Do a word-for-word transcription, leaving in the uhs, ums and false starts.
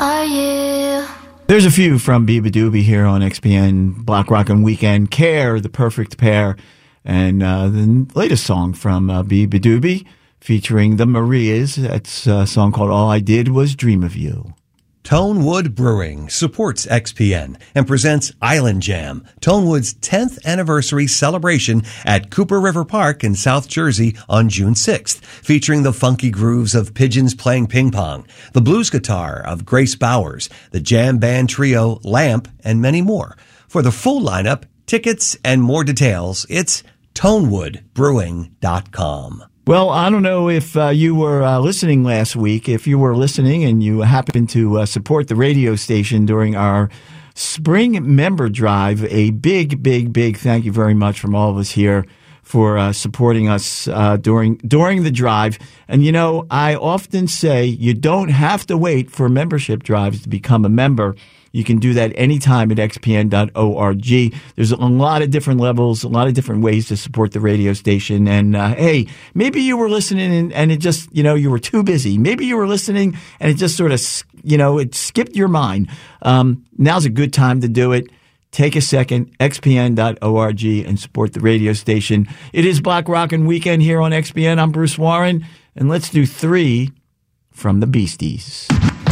are you? There's a few from Biba Doobie here on X P N Block Rockin' Weekend. Care, The Perfect Pair, and uh, the latest song from uh, Biba Doobie featuring the Marias. That's a song called All I Did Was Dream of You. Tonewood Brewing supports X P N and presents Island Jam, Tonewood's tenth anniversary celebration at Cooper River Park in South Jersey on June sixth, featuring the funky grooves of pigeons playing ping pong, the blues guitar of Grace Bowers, the jam band trio Lamp, and many more. For the full lineup, tickets, and more details, it's tonewood brewing dot com. Well, I don't know if uh, you were uh, listening last week. If you were listening and you happened to uh, support the radio station during our spring member drive, a big, big, big thank you very much from all of us here for uh, supporting us uh, during during the drive. And, you know, I often say you don't have to wait for membership drives to become a member. You can do that anytime at x p n dot org. There's a lot of different levels, a lot of different ways to support the radio station. And, uh, hey, maybe you were listening and, and it just, you know, you were too busy. Maybe you were listening and it just sort of, you know, it skipped your mind. Um, now's a good time to do it. Take a second, x p n dot org, and support the radio station. It is Block Rockin' Weekend here on X P N. I'm Bruce Warren, and let's do three from the Beasties.